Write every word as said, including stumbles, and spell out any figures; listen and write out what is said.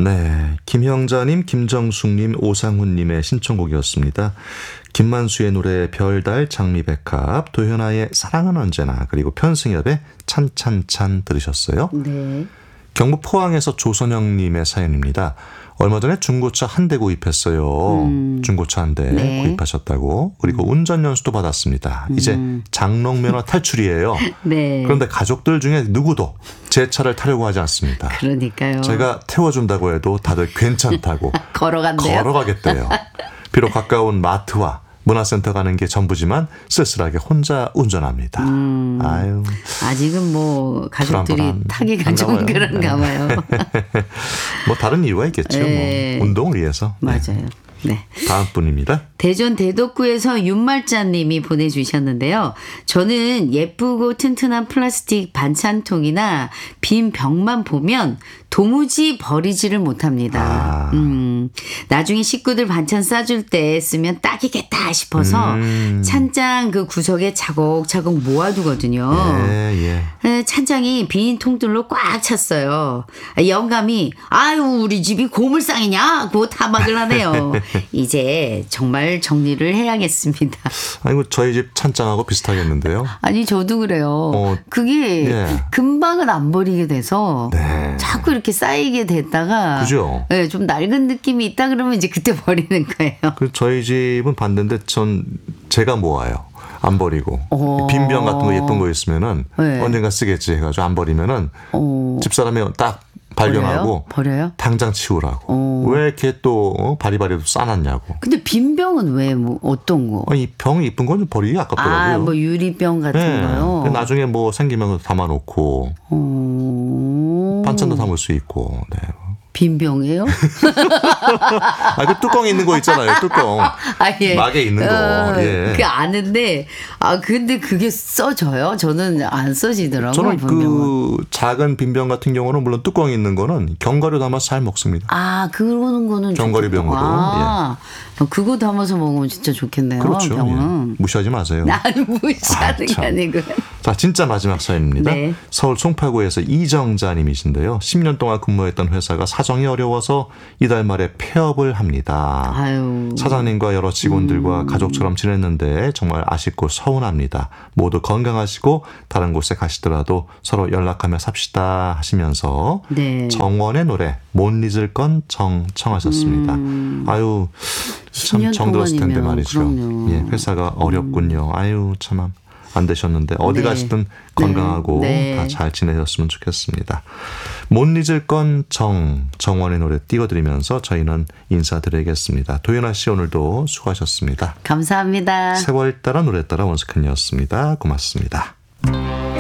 네, 김형자님, 김정숙님, 오상훈님의 신청곡이었습니다. 김만수의 노래 별달, 장미백합, 도현아의 사랑은 언제나, 그리고 편승엽의 찬찬찬 들으셨어요. 네. 경북 포항에서 조선영님의 사연입니다. 얼마 전에 중고차 한 대 구입했어요. 음. 중고차 한 대 네. 구입하셨다고. 그리고 운전연수도 받았습니다. 이제 음. 장롱면허 탈출이에요. 네. 그런데 가족들 중에 누구도 제 차를 타려고 하지 않습니다. 그러니까요. 제가 태워준다고 해도 다들 괜찮다고 걸어간대요. 걸어가겠대요. 비록 가까운 마트와 문화센터 가는 게 전부지만 쓸쓸하게 혼자 운전합니다. 음. 아유. 아직은 뭐 가족들이 불안불안. 타기가 좀 그런가 봐요. 뭐 다른 이유가 있겠죠. 네. 뭐 운동을 위해서. 맞아요. 네. 네. 다음 분입니다. 대전 대덕구에서 윤말자님이 보내주셨는데요. 저는 예쁘고 튼튼한 플라스틱 반찬통이나 빈 병만 보면 도무지 버리지를 못합니다. 아. 음, 나중에 식구들 반찬 싸줄 때 쓰면 딱이겠다 싶어서 음. 찬장 그 구석에 차곡차곡 모아두거든요. 예, 예. 에, 찬장이 빈 통들로 꽉 찼어요. 영감이 아유 우리 집이 고물상이냐? 고 타박을 하네요. 이제 정말 정리를 해야겠습니다. 아이고 저희 집 찬장하고 비슷하겠는데요. 아니 저도 그래요. 어, 그게 예. 금방은 안 버리게 돼서 네. 자꾸 이렇게 쌓이게 됐다가 그죠? 네, 좀 낡은 느낌이 있다 그러면 이제 그때 버리는 거예요. 그 저희 집은 반대인데 전 제가 모아요. 안 버리고. 오. 빈병 같은 거 예쁜 거 있으면은 네. 언젠가 쓰겠지 해가지고 안 버리면은 오. 집사람이 딱 발견하고 버려요? 버려요? 당장 치우라고. 오. 왜 이렇게 또 어, 바리바리도 싸놨냐고. 근데 빈 병은 왜 뭐 어떤 거? 아, 이 병이 이쁜 건 좀 버리기 아깝더라고요. 아, 뭐 유리병 같은 네. 거요? 나중에 뭐 생기면 담아놓고 오. 반찬도 담을 수 있고. 네. 빈 병이에요? 아, 그 뚜껑 있는 거 있잖아요. 뚜껑. 아, 예. 막에 있는 거. 어, 예. 그 아는데, 아, 근데 그게 써져요? 저는 안 써지더라고요. 저는 분명은. 그 작은 빈병 같은 경우는 물론 뚜껑이 있는 거는 견과류 담아서 잘 먹습니다. 아, 그러는 거는. 견과류병으로. 아, 그거 담아서 먹으면 진짜 좋겠네요. 그렇죠. 병은. 예. 무시하지 마세요. 난 무시하는 아, 게 참. 아니고. 자, 진짜 마지막 사연입니다. 네. 서울 송파구에서 이정자님이신데요. 십 년 동안 근무했던 회사가 사정이 어려워서 이달 말에 폐업을 합니다. 아유. 사장님과 여러 직원들과 음. 가족처럼 지냈는데 정말 아쉽고 서운합니다. 모두 건강하시고 다른 곳에 가시더라도 서로 연락하며 삽시다 하시면서 네. 정원의 노래 못 잊을 건 정 청하셨습니다. 음. 아유 십 참 년 정들었을 텐데 동안이면 말이죠. 그럼요. 예, 회사가 어렵군요. 아유 참 안 되셨는데 어디 네. 가시든 건강하고 네. 다 잘 지내셨으면 좋겠습니다. 못 잊을 건 정, 정원의 노래 띄워드리면서 저희는 인사드리겠습니다. 도연아 씨 오늘도 수고하셨습니다. 감사합니다. 세월 따라 노래 따라 원스캔이었습니다. 고맙습니다.